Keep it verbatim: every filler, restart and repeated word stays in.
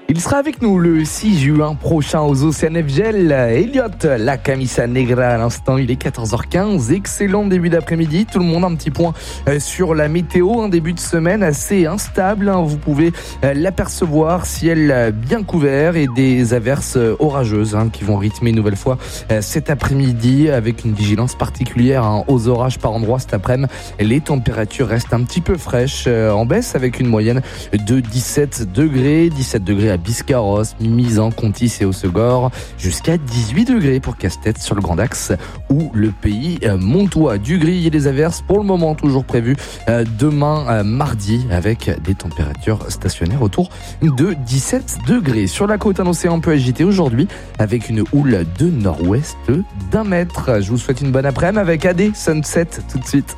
Il sera avec nous le six juin prochain aux Océan F G L. Elliot, la camisa negra à l'instant, il est quatorze heures quinze. Excellent début d'après-midi. Tout le monde, un petit point sur la météo. Un début de semaine assez instable. Vous pouvez l'apercevoir, ciel bien couvert et des averses orageuses qui vont rythmer une nouvelle fois cet après-midi avec une vigilance particulière aux orages par endroits cet après-midi. Les températures restent un petit peu fraîches en baisse avec une moyenne de dix-sept degrés. dix-sept degrés à Biscarrosse, Mimizan, Contis et Hossegor, jusqu'à dix-huit degrés pour Casse-Tête sur le Grand Axe ou le pays montois. Du gris et des averses pour le moment toujours prévues demain mardi avec des températures stationnaires autour de dix-sept degrés. Sur la côte, un océan un peu agité aujourd'hui avec une houle de nord-ouest d'un mètre. Je vous souhaite une bonne après-midi avec A D Sunset tout de suite.